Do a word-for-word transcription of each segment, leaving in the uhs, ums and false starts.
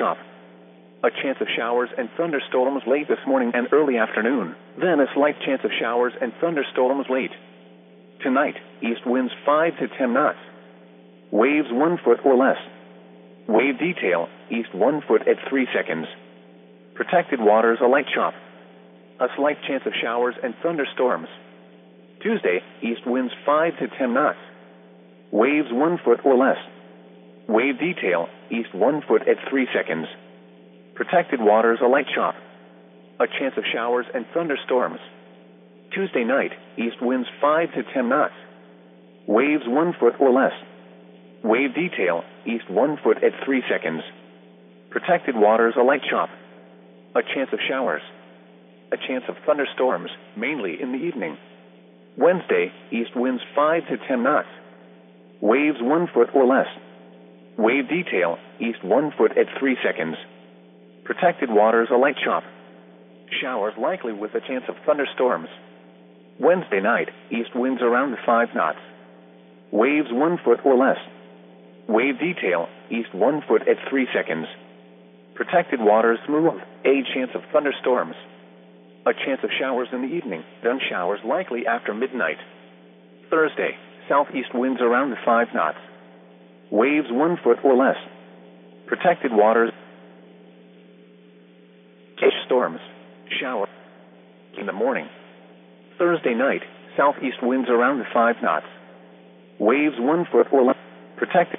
chop. A chance of showers and thunderstorms late this morning and early afternoon. Then a slight chance of showers and thunderstorms late. Tonight, east winds five to ten knots. Waves one foot or less. Wave detail, east one foot at three seconds. Protected waters a light chop. A slight chance of showers and thunderstorms. Tuesday, east winds five to ten knots. Waves one foot or less. Wave detail, east one foot at three seconds. Protected waters a light chop. A chance of showers and thunderstorms. Tuesday night, east winds five to ten knots. Waves one foot or less. Wave detail, east one foot at three seconds. Protected waters a light chop. A chance of showers. A chance of thunderstorms, mainly in the evening. Wednesday, east winds five to ten knots. Waves one foot or less. Wave detail, east one foot at three seconds. Protected waters a light chop. Showers likely with a chance of thunderstorms. Wednesday night, east winds around five knots. Waves one foot or less. Wave detail, east one foot at three seconds. Protected waters smooth. A chance of thunderstorms. A chance of showers in the evening, then showers likely after midnight. Thursday, southeast winds around five knots. Waves one foot or less. Protected waters. Storms. Shower. In the morning. Thursday night, southeast winds around five knots. Waves one foot or less. Protected.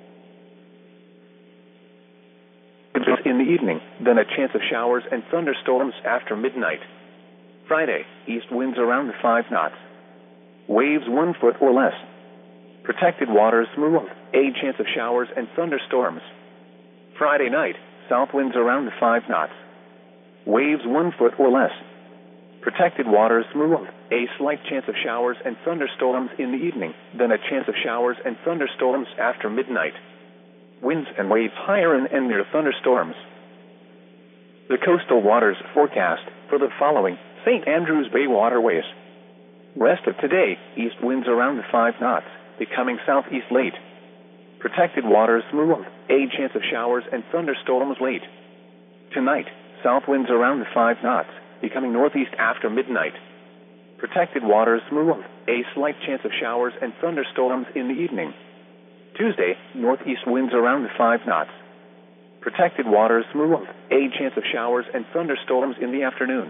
In the evening, then a chance of showers and thunderstorms after midnight. Friday, east winds around five knots. Waves one foot or less. Protected waters smooth. A chance of showers and thunderstorms. Friday night, south winds around five knots. Waves one foot or less. Protected waters smooth. A slight chance of showers and thunderstorms in the evening, then a chance of showers and thunderstorms after midnight. Winds and waves higher and, and near thunderstorms. The coastal waters forecast for the following Saint Andrews Bay waterways. Rest of today, east winds around five knots, becoming southeast late. Protected waters smooth. A chance of showers and thunderstorms late. Tonight, south winds around five knots, becoming northeast after midnight. Protected waters smooth. A slight chance of showers and thunderstorms in the evening. Tuesday, northeast winds around five knots. Protected waters smooth. A chance of showers and thunderstorms in the afternoon.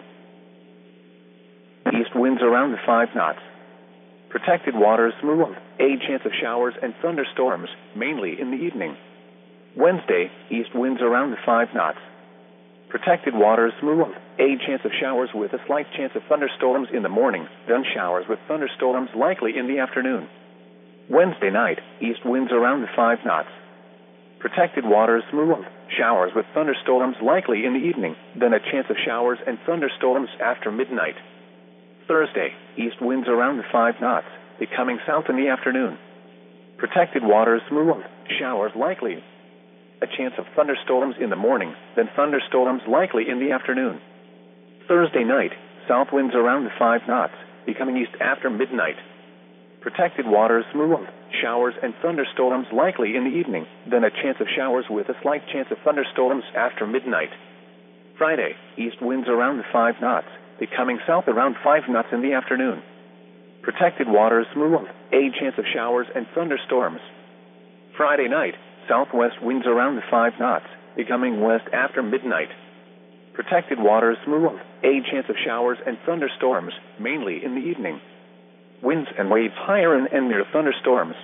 East winds around five knots. Protected waters smooth. A chance of showers and thunderstorms, mainly in the evening. Wednesday, east winds around five knots. Protected waters smooth. A chance of showers with a slight chance of thunderstorms in the morning, then showers with thunderstorms likely in the afternoon. Wednesday night, east winds around five knots. Protected waters smooth. Showers with thunderstorms likely in the evening, then a chance of showers and thunderstorms after midnight. Thursday, east winds around five knots, becoming south in the afternoon. Protected waters smooth. Showers likely. A chance of thunderstorms in the morning, then thunderstorms likely in the afternoon. Thursday night, south winds around five knots, becoming east after midnight. Protected waters smooth. Showers and thunderstorms likely in the evening, then a chance of showers with a slight chance of thunderstorms after midnight. Friday, east winds around five knots, becoming south around five knots in the afternoon. Protected waters smooth. A chance of showers and thunderstorms. Friday night, southwest winds around five knots, becoming west after midnight. Protected waters smooth. A chance of showers and thunderstorms, mainly in the evening. Winds and waves higher and, and near thunderstorms.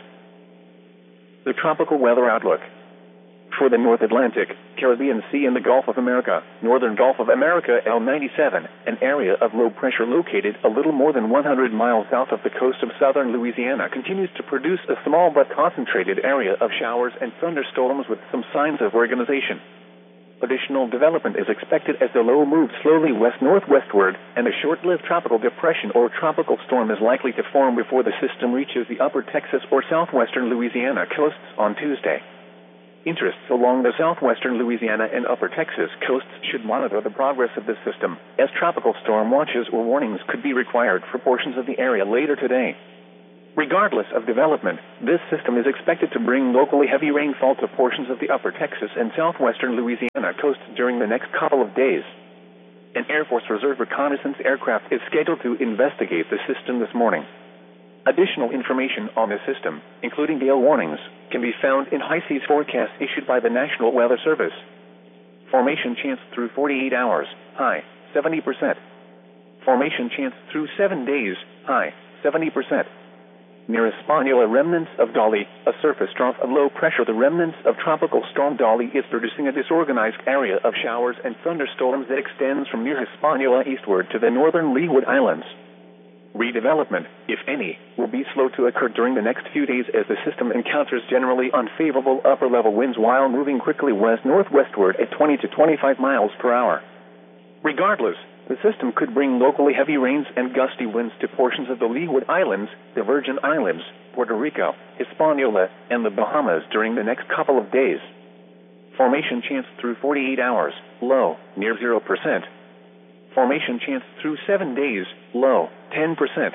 The tropical weather outlook. For the North Atlantic, Caribbean Sea and the Gulf of America, Northern Gulf of America L ninety-seven, an area of low pressure located a little more than one hundred miles south of the coast of southern Louisiana, continues to produce a small but concentrated area of showers and thunderstorms with some signs of organization. Additional development is expected as the low moves slowly west-northwestward, and a short-lived tropical depression or tropical storm is likely to form before the system reaches the upper Texas or southwestern Louisiana coasts on Tuesday. Interests along the southwestern Louisiana and upper Texas coasts should monitor the progress of this system, as tropical storm watches or warnings could be required for portions of the area later today. Regardless of development, this system is expected to bring locally heavy rainfall to portions of the upper Texas and southwestern Louisiana coast during the next couple of days. An Air Force Reserve reconnaissance aircraft is scheduled to investigate the system this morning. Additional information on the system, including gale warnings, can be found in high seas forecasts issued by the National Weather Service. Formation chance through forty-eight hours, high, seventy percent. Formation chance through seven days, high, seventy percent. Near Hispaniola, remnants of Dolly, a surface trough of low pressure. The remnants of Tropical Storm Dolly is producing a disorganized area of showers and thunderstorms that extends from near Hispaniola eastward to the northern Leeward Islands. Redevelopment, if any, will be slow to occur during the next few days as the system encounters generally unfavorable upper-level winds while moving quickly west-northwestward at twenty to twenty-five miles per hour. Regardless, the system could bring locally heavy rains and gusty winds to portions of the Leeward Islands, the Virgin Islands, Puerto Rico, Hispaniola, and the Bahamas during the next couple of days. Formation chance through forty-eight hours, low, near zero percent. Formation chance through seven days, low, ten percent.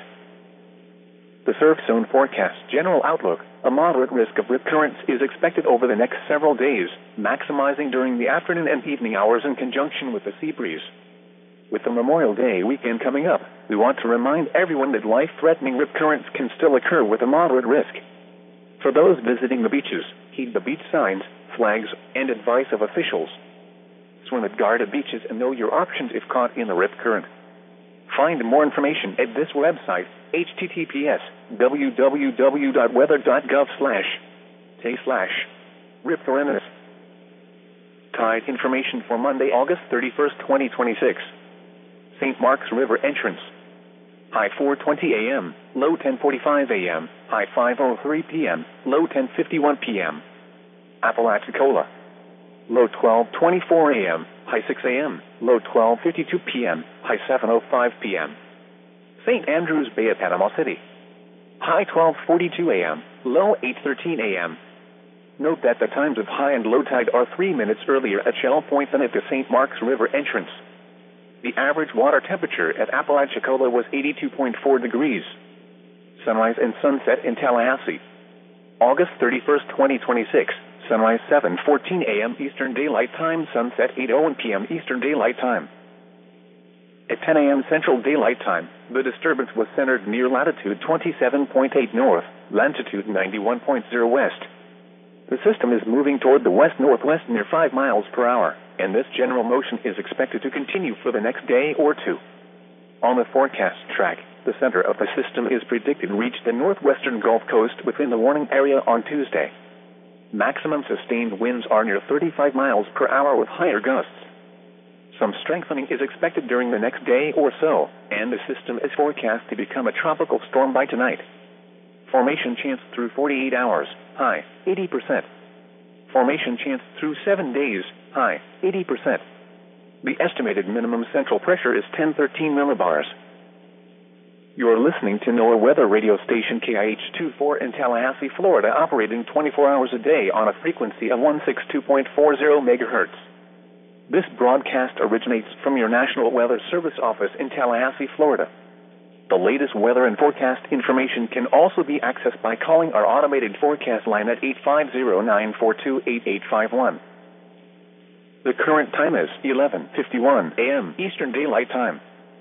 The surf zone forecast general outlook, a moderate risk of rip currents is expected over the next several days, maximizing during the afternoon and evening hours in conjunction with the sea breeze. With the Memorial Day weekend coming up, we want to remind everyone that life-threatening rip currents can still occur with a moderate risk. For those visiting the beaches, heed the beach signs, flags, and advice of officials. Swim at guarded beaches and know your options if caught in the rip current. Find more information at this website, h t t p s w w w dot weather dot gov slash t slash rip threatened. Tide information for Monday, August thirty-first, twenty twenty-six. Saint Mark's River entrance. High four twenty a m, low ten forty-five a m, high five oh three p m, low ten fifty-one p m Apalachicola. Low twelve twenty-four a m, high six a m, low twelve fifty-two p m, high seven oh five p m Saint Andrews Bay at Panama City. High twelve forty-two a m, low eight thirteen a m Note that the times of high and low tide are three minutes earlier at Shell Point than at the Saint Mark's River entrance. The average water temperature at Apalachicola was eighty-two point four degrees. Sunrise and sunset in Tallahassee. August thirty-first, twenty twenty-six. Sunrise seven fourteen a m Eastern Daylight Time, sunset eight oh one p m Eastern Daylight Time. At ten a m Central Daylight Time, the disturbance was centered near latitude twenty-seven point eight north, longitude ninety-one point zero west. The system is moving toward the west-northwest near five miles per hour, and this general motion is expected to continue for the next day or two. On the forecast track, the center of the system is predicted to reach the northwestern Gulf Coast within the warning area on Tuesday. Maximum sustained winds are near thirty-five miles per hour with higher gusts. Some strengthening is expected during the next day or so, and the system is forecast to become a tropical storm by tonight. Formation chance through forty-eight hours, high, eighty percent. Formation chance through seven days, high, eighty percent. The estimated minimum central pressure is ten thirteen millibars. You're listening to NOAA Weather Radio Station K I H twenty-four in Tallahassee, Florida, operating twenty-four hours a day on a frequency of one sixty-two point four zero megahertz. This broadcast originates from your National Weather Service office in Tallahassee, Florida. The latest weather and forecast information can also be accessed by calling our automated forecast line at eight five zero, nine four two, eight eight five one. The current time is eleven fifty-one a m Eastern Daylight Time.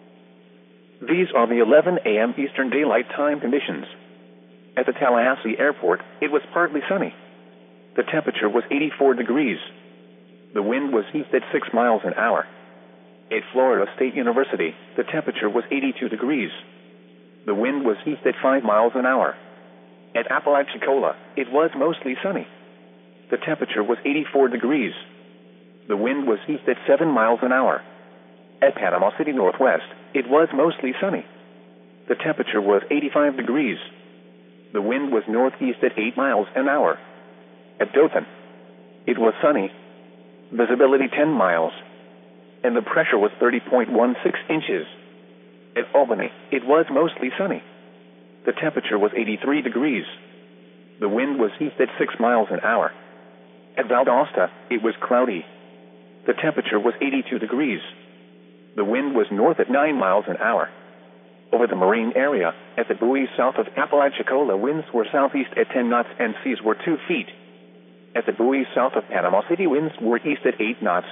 These are the eleven a m Eastern Daylight Time conditions. At the Tallahassee Airport, it was partly sunny. The temperature was eighty-four degrees. The wind was east at six miles an hour. At Florida State University, the temperature was eighty-two degrees. The wind was east at five miles an hour. At Apalachicola, it was mostly sunny. The temperature was eighty-four degrees. The wind was east at seven miles an hour. At Panama City Northwest, it was mostly sunny. The temperature was eighty-five degrees. The wind was northeast at eight miles an hour. At Dothan, it was sunny. Visibility ten miles. And the pressure was thirty point one six inches. At Albany, it was mostly sunny. The temperature was eighty-three degrees. The wind was east at six miles an hour. At Valdosta, it was cloudy. The temperature was eighty-two degrees. The wind was north at nine miles an hour. Over the marine area, at the buoys south of Apalachicola, winds were southeast at ten knots and seas were two feet. At the buoys south of Panama City, winds were east at eight knots